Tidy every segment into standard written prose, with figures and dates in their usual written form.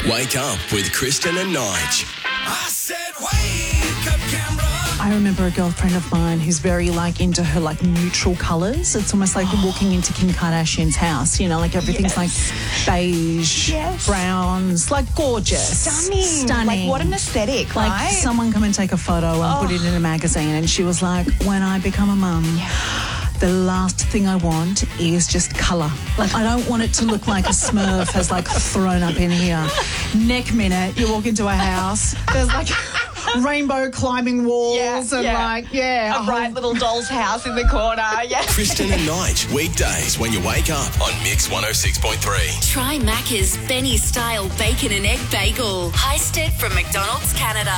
Wake up with Kristen and Nige. I said wake up, Canberra. I remember a girlfriend of mine who's very into her neutral colours. It's almost like walking into Kim Kardashian's house, everything's beige, browns, gorgeous. Stunning. What an aesthetic, right? Someone come and take a photo and put it in a magazine, and she was like, when I become a mum, the last thing I want is just colour. I don't want it to look like a Smurf has thrown up in here. Next minute, you walk into a house, there's rainbow climbing walls and a bright little doll's house in the corner. Yeah. Kristen and Nige, weekdays when you wake up on Mix 106.3. Try Macca's Benny style bacon and egg bagel. Heisted from McDonald's Canada.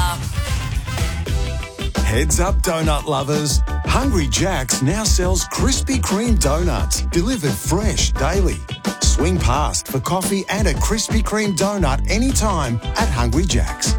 Heads up, donut lovers. Hungry Jack's now sells Krispy Kreme donuts, delivered fresh daily. Swing past for coffee and a Krispy Kreme donut anytime at Hungry Jack's.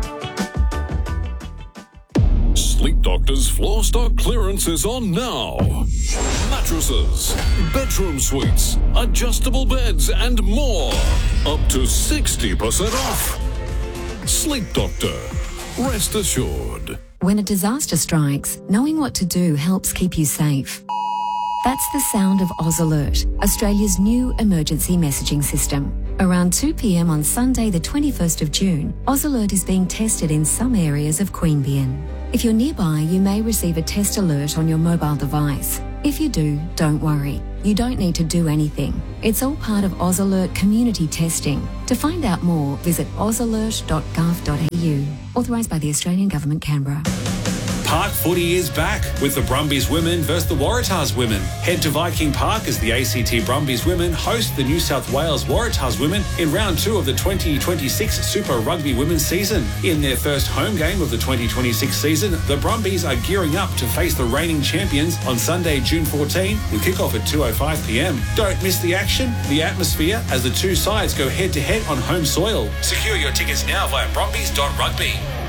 Sleep Doctor's floor stock clearance is on now. Mattresses, bedroom suites, adjustable beds and more. Up to 60% off. Sleep Doctor. Rest assured. When a disaster strikes, knowing what to do helps keep you safe. That's the sound of Oz Alert, Australia's new emergency messaging system. Around 2 p.m. on Sunday the 21st of June, Oz Alert is being tested in some areas of Queanbeyan. If you're nearby, you may receive a test alert on your mobile device. If you do, don't worry. You don't need to do anything. It's all part of Oz Alert community testing. To find out more, visit ozalert.gov.au. Authorised by the Australian Government, Canberra. Park footy is back with the Brumbies women versus the Waratahs women. Head to Viking Park as the ACT Brumbies women host the New South Wales Waratahs women in round 2 of the 2026 Super Rugby Women's season. In their first home game of the 2026 season, the Brumbies are gearing up to face the reigning champions on Sunday, June 14, with kickoff at 2:05 p.m. Don't miss the action, the atmosphere, as the two sides go head-to-head on home soil. Secure your tickets now via brumbies.rugby.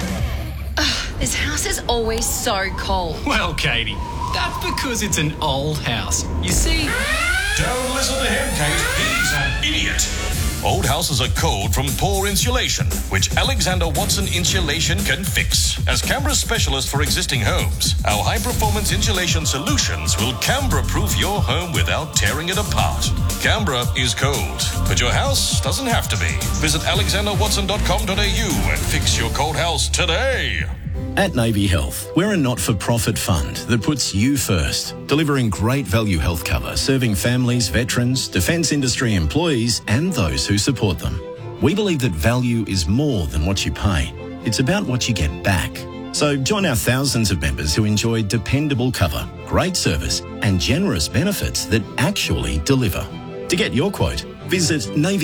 This house is always so cold. Well, Katie, that's because it's an old house. You see... Don't listen to him, Kate. He's an idiot. Old houses are cold from poor insulation, which Alexander Watson Insulation can fix. As Canberra's specialist for existing homes, our high-performance insulation solutions will Canberra-proof your home without tearing it apart. Canberra is cold, but your house doesn't have to be. Visit alexanderwatson.com.au and fix your cold house today. At Navy Health, we're a not-for-profit fund that puts you first, delivering great value health cover, serving families, veterans, defence industry employees and those who support them. We believe that value is more than what you pay. It's about what you get back. So join our thousands of members who enjoy dependable cover, great service and generous benefits that actually deliver. To get your quote, visit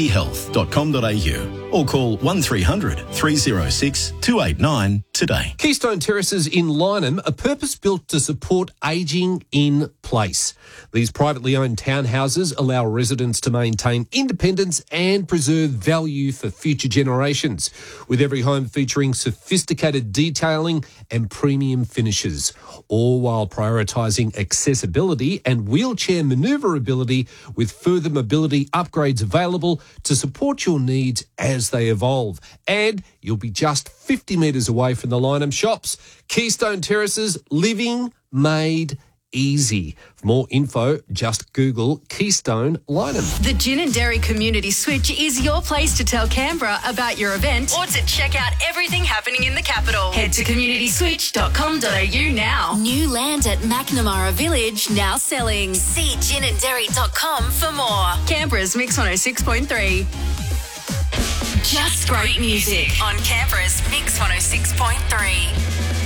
navyhealth.com.au or call 1300 306 289 today. Keystone Terraces in Lyneham are purpose-built to support ageing in place. These privately owned townhouses allow residents to maintain independence and preserve value for future generations, with every home featuring sophisticated detailing and premium finishes, all while prioritising accessibility and wheelchair manoeuvrability, with further mobility upgrades available to support your needs as they evolve. And you'll be just 50 metres away from the Lyneham shops. Keystone Terraces, living made easy. For more info, just Google Keystone Lyneham. The Gin and Dairy Community Switch is your place to tell Canberra about your event or to check out everything happening in the capital. Head to communityswitch.com.au now. New land at McNamara Village now selling. See ginanddairy.com for more. Canberra's Mix 106.3. Just great music on Canberra's Mix 106.3.